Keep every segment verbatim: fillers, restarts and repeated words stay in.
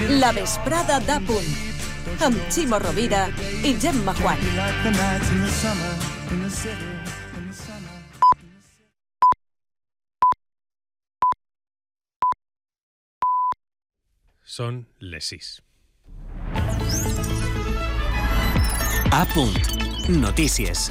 La vesprada d'A Punt, amb Ximo Rovira i Gemma Juan. Són les sis. A Punt. Notícies.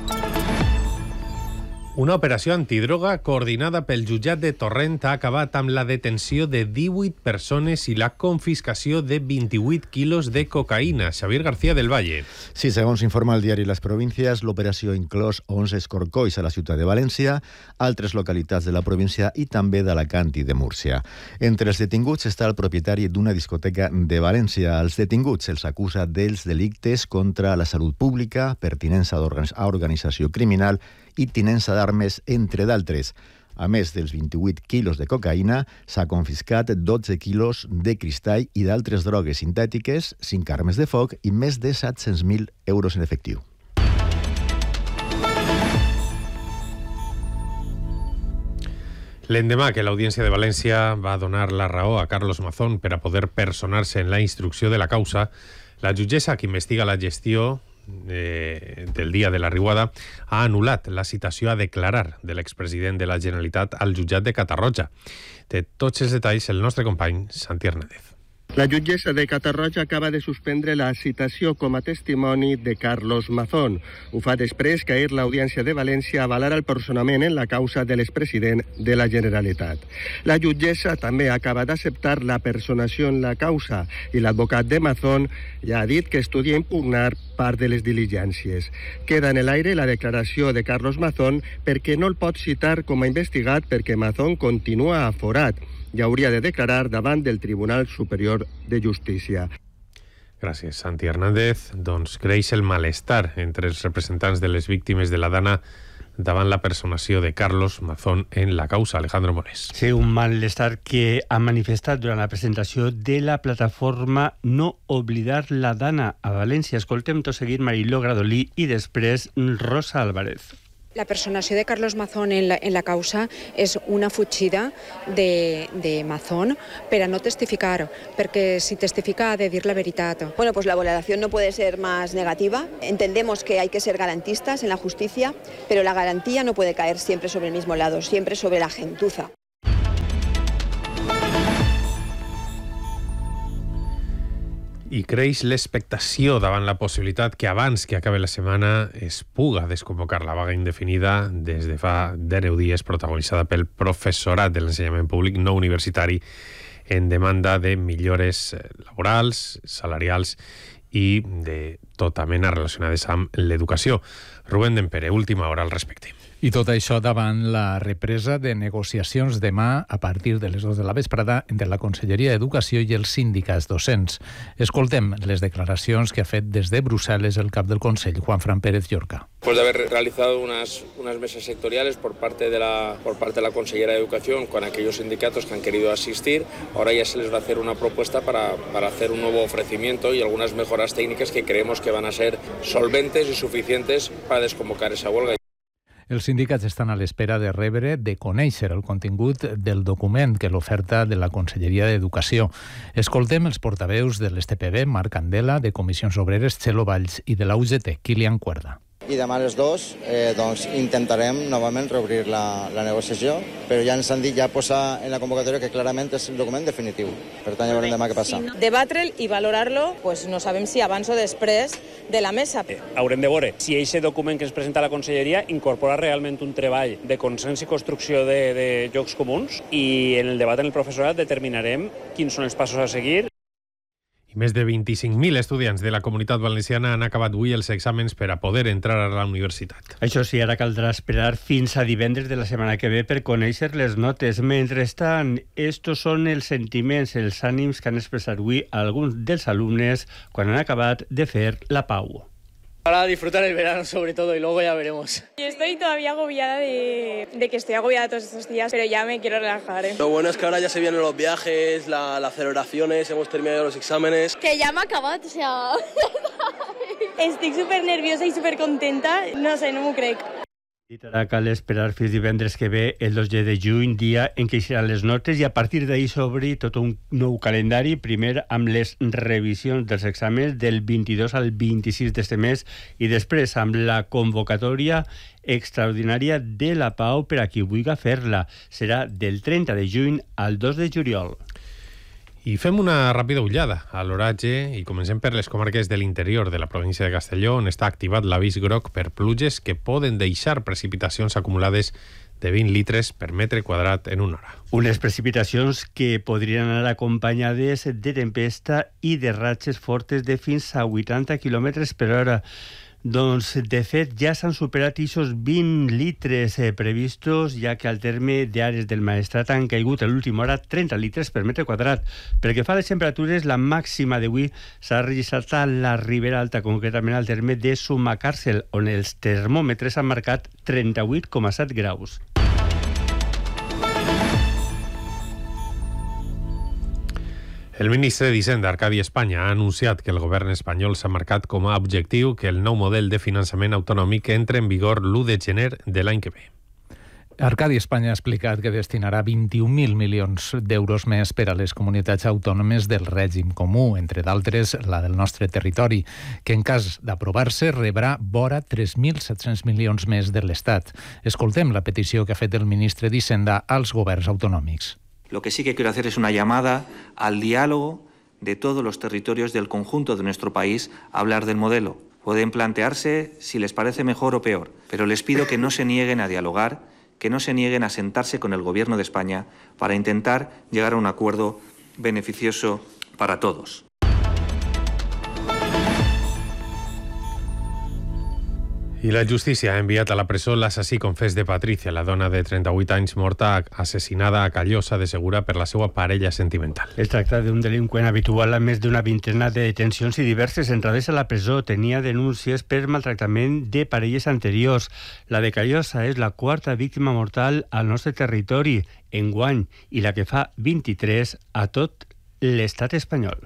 Una operació antidroga coordinada pel jutjat de Torrent ha acabat amb la detenció de divuit persones i la confiscació de vint-i-vuit quilos de cocaïna. Xavier García del Valle. Sí, segons informa el diari Les Províncies, l'operació inclòs onze escorcolls a la ciutat de València, altres localitats de la província i també d'Alacant i de Múrcia. Entre els detinguts està el propietari d'una discoteca de València. Els detinguts se'ls acusa dels delictes contra la salut pública, pertinença a organització criminal i tinença d'armes, entre d'altres. A més dels vint-i-vuit quilos de cocaïna, s'ha confiscat dotze quilos de cristall i d'altres drogues sintètiques, cinc armes de foc i més de set-cents mil euros en efectiu. L'endemà que l'Audiència de València va donar la raó a Carlos Mazón per a poder personar-se en la instrucció de la causa, la jutgessa que investiga la gestió Eh, del dia de la riuada ha anul·lat la citació a declarar de l'expresident de la Generalitat al jutjat de Catarroja. De tots els detalls, el nostre company Santi Hernández. La jutgessa de Catarroja acaba de suspendre la citació com a testimoni de Carlos Mazón. Ho fa després que ahir l'Audiència de València avalara el personament en la causa de l'expresident de la Generalitat. La jutgessa també acaba d'acceptar la personació en la causa i l'advocat de Mazón ja ha dit que estudia impugnar part de les diligències. Queda en l'aire la declaració de Carlos Mazón perquè no el pot citar com a investigat perquè Mazón continua aforat i hauria de declarar davant del Tribunal Superior de Justícia. Gràcies, Santi Hernández. Doncs creix el malestar entre els representants de les víctimes de la Dana davant la personació de Carlos Mazón en la causa. Alejandro Molés. Sí, un malestar que ha manifestat durant la presentació de la plataforma No Oblidar la Dana a València. Escoltem tot seguit Mariló Gradolí i després Rosa Álvarez. La personació de Carlos Mazón en la, en la causa és una fugida de, de Mazón per a no testificar, perquè si testifica ha de dir la veritat. Bueno, pues la valoración no puede ser más negativa. Entendemos que hay que ser garantistas en la justicia, pero la garantía no puede caer siempre sobre el mismo lado, siempre sobre la gentuza. I creix l'expectació davant la possibilitat que abans que acabi la setmana es puga desconvocar la vaga indefinida des de fa deu dies protagonitzada pel professorat de l'ensenyament públic no universitari en demanda de millores laborals, salarials i de tota mena relacionades amb l'educació. Rubén Dempere, última hora al respecte. I tot això davant la represa de negociacions demà a partir de les dues de la vesprada entre la Conselleria d'Educació i els sindicats docents. Escoltem les declaracions que ha fet des de Brussel·les el cap del Consell, Juanfran Pérez Llorca. Después de haber realizado unas, unas mesas sectoriales por parte de la por parte de la Consellera de Educación con aquellos sindicatos que han querido asistir, ahora ya se les va a hacer una propuesta para, para hacer un nuevo ofrecimiento y algunas mejoras técnicas que creemos que van a ser solventes y suficientes para desconvocar esa huelga. Els sindicats estan a l'espera de rebre, de conèixer el contingut del document que l'oferta de la Conselleria d'Educació. Escoltem els portaveus de l'S T P B, Marc Candela, de Comissions Obreres, Txelo Valls, i de la U G T, Kilian Cuerda. I demà a les dues eh, doncs, intentarem novament reobrir la, la negociació, però ja ens han dit ja posar en la convocatòria que clarament és el document definitiu. Per tant, ja veurem demà què passa. Debatre'l i valorarlo, pues no sabem si abans o després de la mesa. Eh, haurem de veure si aquest document que ens presenta la Conselleria incorpora realment un treball de consens i construcció de, de llocs comuns, i en el debat en el professorat determinarem quins són els passos a seguir. I més de vint-i-cinc mil estudiants de la Comunitat Valenciana han acabat avui els exàmens per a poder entrar a la universitat. Això sí, ara caldrà esperar fins a divendres de la setmana que ve per conèixer les notes. Mentrestant, estos són els sentiments, els ànims que han expressat avui alguns dels alumnes quan han acabat de fer la pau. Para disfrutar el verano sobre todo y luego ya veremos. Yo estoy todavía agobiada de, de que estoy agobiada todos estos días, pero ya me quiero relajar. ¿eh? Lo bueno es que ahora ya se vienen los viajes, la, las celebraciones, hemos terminado los exámenes. Que ya me ha acabado, o sea... Estoy súper nerviosa y súper contenta, no sé, no m'ho crec. Ara cal esperar fins divendres que ve, el dos de juny, dia en què seran les notes, i a partir d'ahir s'obri tot un nou calendari, primer amb les revisions dels exàmens del vint-i-dos al vint-i-sis d'este mes i després amb la convocatòria extraordinària de la Pau per a qui vulgui fer-la. Serà del trenta de juny al dos de juliol. I fem una ràpida ullada a l'oratge i comencem per les comarques de l'interior de la província de Castelló, on està activat l'avís groc per pluges que poden deixar precipitacions acumulades de vint litres per metre quadrat en una hora. Unes precipitacions que podrien anar acompanyades de tempesta i de ratxes fortes de fins a vuitanta quilòmetres per hora. Doncs, de fet, ja s'han superat aquests vint litres eh, previstos, ja que al terme d'Ares del Maestrat han caigut a l'última hora trenta litres per metre quadrat. Pel que fa a les temperatures, la màxima d'avui s'ha registrat a la Ribera Alta, concretament al terme de Sumacàrcel, on els termòmetres han marcat trenta-vuit coma set graus. El ministre d'Hisenda, Arcadi Espanya, ha anunciat que el govern espanyol s'ha marcat com a objectiu que el nou model de finançament autonòmic entre en vigor l'u de gener de l'any que ve. Arcadi Espanya ha explicat que destinarà vint-i-un mil milions d'euros més per a les comunitats autònomes del règim comú, entre d'altres la del nostre territori, que en cas d'aprovar-se rebrà vora tres mil set-cents milions més de l'Estat. Escoltem la petició que ha fet el ministre d'Hisenda als governs autonòmics. Lo que sí que quiero hacer es una llamada al diálogo de todos los territorios del conjunto de nuestro país a hablar del modelo. Pueden plantearse si les parece mejor o peor, pero les pido que no se nieguen a dialogar, que no se nieguen a sentarse con el Gobierno de España para intentar llegar a un acuerdo beneficioso para todos. I la justícia ha enviat a la presó l'assassí confés de Patricia, la dona de trenta-vuit anys morta assassinada a Callosa de Segura per la seva parella sentimental. Es tracta d'un delinqüent habitual amb més d'una vintena de detencions i diverses entrades a la presó. Tenia denúncies per maltractament de parelles anteriors. La de Callosa és la quarta víctima mortal al nostre territori enguany i la que fa vint-i-tres a tot l'estat espanyol.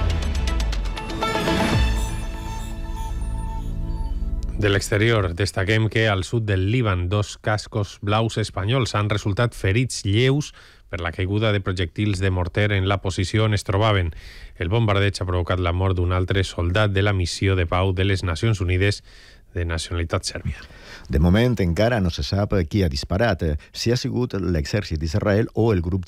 De l'exterior, destaquem que al sud del Líban dos cascos blaus espanyols han resultat ferits lleus per la caiguda de projectils de morter en la posició on es trobaven. El bombardeig ha provocat la mort d'un altre soldat de la missió de pau de les Nacions Unides de nacionalitat sèrbia. De moment encara no se sap qui ha disparat, si ha sigut l'exèrcit d'Israel o el grup